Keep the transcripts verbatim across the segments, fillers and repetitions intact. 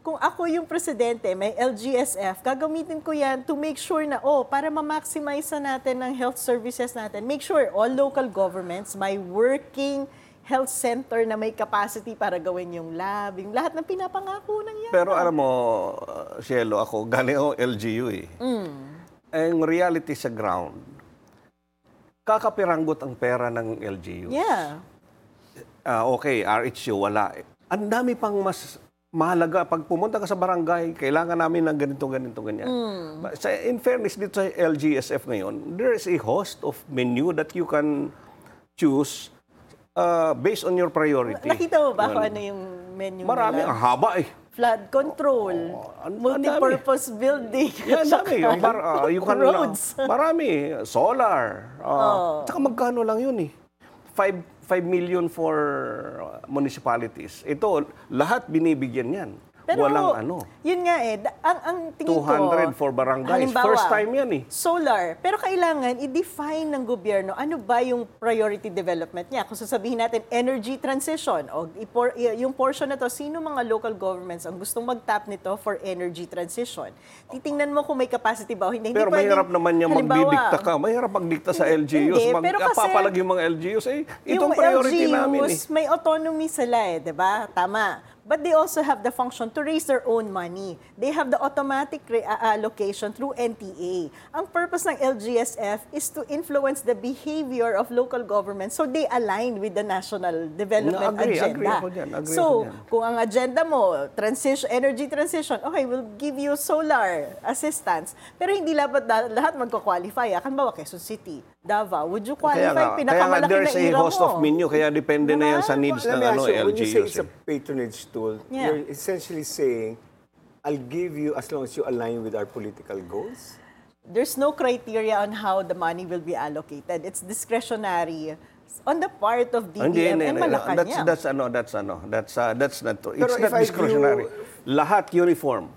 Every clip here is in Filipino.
kung ako yung presidente, may L G S F, gagamitin ko yan to make sure na, oh, para ma-maximize na natin ng health services natin, make sure all local governments may working health center na may capacity para gawin yung lab, yung lahat ng pinapangako ng yan. Pero alam mo, uh, Cielo, ako, galing ako L G U eh. Mm. Ang reality sa ground, kakapiranggot ang pera ng L G U. Yeah. Uh, okay, R H U, wala. Ang dami pang mas mahalaga. Pag pumunta ka sa barangay, kailangan namin ng ganito, ganito, ganyan. Mm. Sa, in fairness, dito sa L G S F ngayon, there is a host of menu that you can choose uh, based on your priority. Nakita mo ba kung ano yung menu Marami, nila? ang haba eh. Flood control, oh, an multi-purpose building. Yan, dami. Uh, you can roads. Lang, marami. Solar. Uh, oh. Tsaka magkano lang yun eh. five million for municipalities. Ito, lahat binibigyan yan. Pero, walang ano. Yun nga eh, ang, ang tingin two hundred ko, for barangays. Halimbawa, first time yan eh. Solar. Pero kailangan i-define ng gobyerno ano ba yung priority development niya. Kung sasabihin natin energy transition o ipor, yung portion na to, sino mga local governments ang gustong mag-tap nito for energy transition? Titingnan mo kung may capacity ba o hindi. Pero hindi mahirap pwedeng, naman niya magdidikta ka. Mahirap magdikta sa L G Us. Hindi, Mag, pero kasi, papalag yung mga L G Us. Eh, itong yung priority L G Us, namin eh. may autonomy sila eh, di ba? Tama. But they also have the function to raise their own money. They have the automatic allocation through N T A. Ang purpose ng L G S F is to influence the behavior of local governments so they align with the national development no, agree, agenda. Agree ako dyan, agree so, ako dyan. kung ang agenda mo, transition, energy transition, okay, we'll give you solar assistance. Pero hindi lahat, lahat magko-qualify. Akan ba, Quezon City, Davao, would you qualify? Kaya nga, kaya nga there's a host of menu, kaya depende diba? na yan sa needs ng ano, L G Us. When you say it's a patronage tool, yeah. you're essentially saying, I'll give you as long as you align with our political goals? There's no criteria on how the money will be allocated. It's discretionary on the part of D B M and Malacanang. That's, that's, ano, that's, ano, that's, uh, that's not true. It's not discretionary. View... Lahat uniform.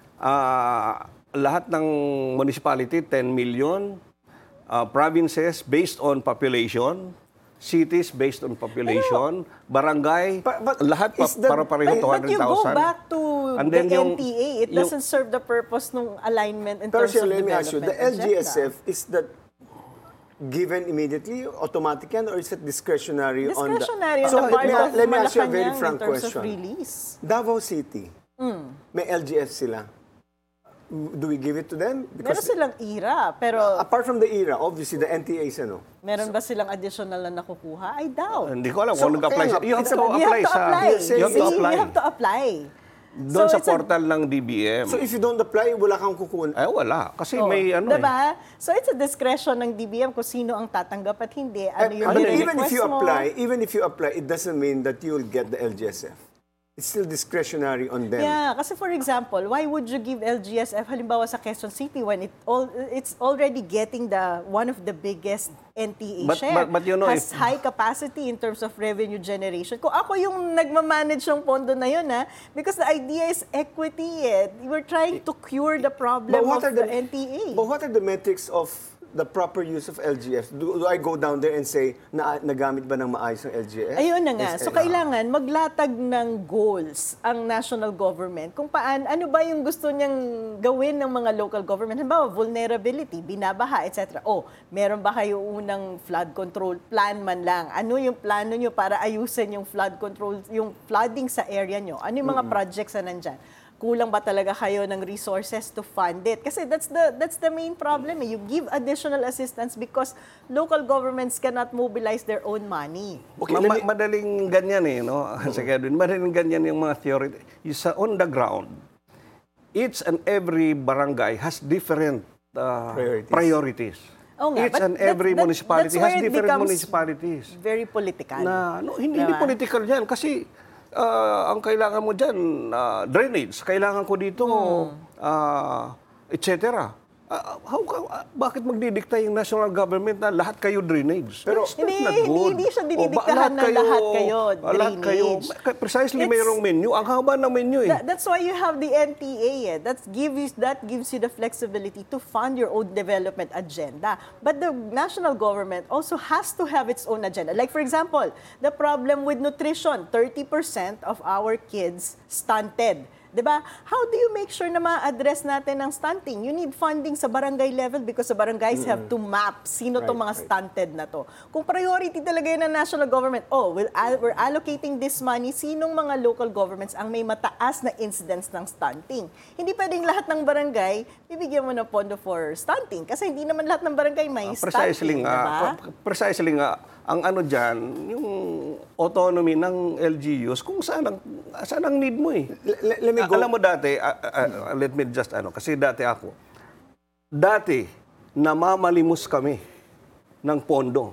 Uh, lahat ng municipality, ten million. Uh, provinces based on population, cities based on population, pero, barangay, but, but lahat pa, the, para pareho two hundred thousand. But you go back to and the yung, N T A, it yung, doesn't serve the purpose ng alignment in terms of let development. me ask you, the L G S F, is that given immediately, automatic yan, or is it discretionary, discretionary on the... on the part me, of let me ask you a very Malacanang frank in terms question. of release. Davao City, mm. may L G F sila. Do we give it to them? Because meron silang I R A, pero... Apart from the I R A, obviously, the N T A is ano? Meron ba silang additional na nakukuha? I doubt. Hindi ko alam kung so, nag-apply. Okay, You have to you apply have to sa... apply. You have to apply. You have to apply. Doon so, sa portal a, ng D B M. So if you don't apply, wala kang kukuha? Eh, wala. Kasi oh, may ano diba? eh. So it's a discretion ng D B M kung sino ang tatanggap at hindi. Ano yung but even if you mo. apply, even if you apply, it doesn't mean that you will get the L G S F. It's still discretionary on them. Yeah, kasi for example, why would you give L G S F halimbawa sa Quezon City when it all it's already getting the one of the biggest N T A but, share, but, but you know, has if, high capacity in terms of revenue generation. Kung ako yung nagmamanage ng pondo na yun, ha, because the idea is equity. Eh. We're trying to cure the problem of the, the N T A. But what are the metrics of the proper use of L G F? Do, do I go down there and say, na, nagamit ba ng maayos ng L G F? Ayun na nga. So, kailangan maglatag ng goals ang national government kung paan, ano ba yung gusto niyang gawin ng mga local government. Halimbawa, vulnerability, binabaha, et cetera. O, meron ba kayo unang flood control plan man lang? Ano yung plano niyo para ayusin yung flood control, yung flooding sa area niyo? Ano yung mga mm-hmm. projects na nandyan? Kulang ba talaga kayo ng resources to fund it? Kasi that's the that's the main problem. Eh. You give additional assistance because local governments cannot mobilize their own money. Okay, Ma- ma- madaling ganyan eh, no? Sa Edwin, madaling ganyan yung mga theory. Isa on the ground, each and every barangay has different uh, priorities. priorities. Oh nga, each and every that, municipality has different municipalities. Very political. Na, no, hindi, hindi political yan kasi Uh, ang kailangan mo dyan, uh, drainage. Kailangan ko dito, hmm. uh, et cetera. Uh, how, uh, bakit magdidikta yung national government na lahat kayo drainage? Pero hindi, hindi, hindi siya dinidiktahan na lahat kayo drainage. Lahat kayo, precisely It's, mayroong menu. Ang haba ng menu eh. That, that's why you have the N T A. Eh. That's gives, that gives you the flexibility to fund your own development agenda. But the national government also has to have its own agenda. Like for example, the problem with nutrition, thirty percent of our kids stunted. 'di ba? How do you make sure na ma-address natin ang stunting? You need funding sa barangay level because the barangays have to map sino tong Right, mga right. stunted na to. Kung priority talaga yun ng national government, oh, we'll al- we're allocating this money, sinong mga local governments ang may mataas na incidence ng stunting? Hindi pwedeng lahat ng barangay, bibigyan mo ng pondo for stunting kasi hindi naman lahat ng barangay may Ah, precisely stunting, nga, diba? pre- precisely nga, ang ano dyan, yung autonomy ng L G Us, kung saan ang, saan ang need mo eh. Let, let me Ah, go. Alam mo dati, ah, ah, ah, let me just ano, kasi dati ako, dati, namamalimos kami ng pondo.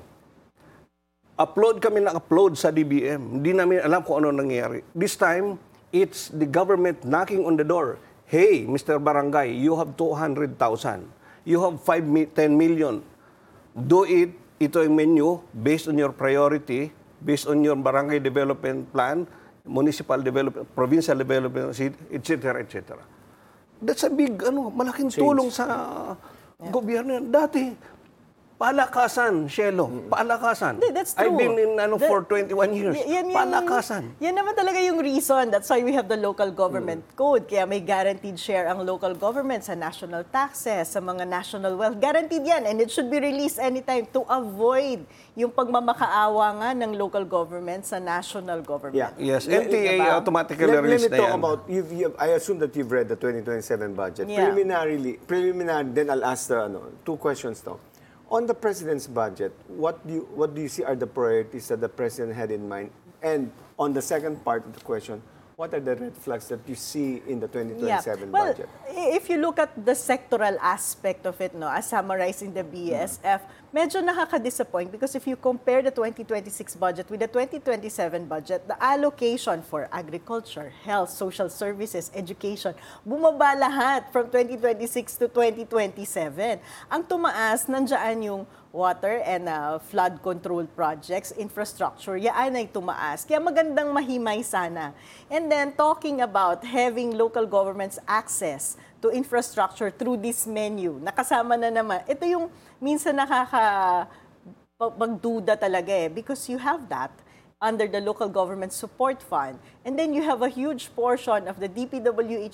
Upload kami na upload sa D B M. Hindi namin alam kung ano nangyayari. This time, it's the government knocking on the door. Hey, Mister Barangay, you have two hundred thousand. You have five, ten million. Do it. Ito yung menu based on your priority, based on your barangay development plan, municipal development, provincial development, et cetera, et cetera. That's a big, ano, malaking tulong sa gobyerno yan. Dati, palakasan, Shelo. Palakasan. Hindi, that's I've true. been in ano That- for twenty-one years. Y- yan yung- Palakasan. Yan naman talaga yung reason. That's why we have the local government code. Kaya may guaranteed share ang local government sa national taxes, sa mga national wealth. Guaranteed yan. And it should be released anytime to avoid yung pagmamakaawa nga ng local government sa national government. Yeah. Yes, Let- N T A diba? automatically Let, let release me na talk yan. about, you've, you've, I assume that you've read the twenty twenty-seven budget. Yeah. Preliminarily, preliminary, then I'll ask the, ano, two questions now. On the President's budget, what do you, what do you see are the priorities that the President had in mind? And on the second part of the question, what are the red flags that you see in the twenty twenty-seven Well, budget? i- if you look at the sectoral aspect of it, no, as summarized in the B S F, medyo nakaka-disappoint because if you compare the twenty twenty-six budget with the twenty twenty-seven budget, the allocation for agriculture, health, social services, education, bumaba lahat from twenty twenty-six to twenty twenty-seven. Ang tumaas, nandiyan yung water and uh, flood control projects, infrastructure, yaan ay tumaas. Kaya magandang mahimay sana. And then talking about having local governments access to infrastructure through this menu, nakasama na naman. Ito yung minsan nakaka pag- magduda talaga eh because you have that under the local government support fund. And then you have a huge portion of the D P W H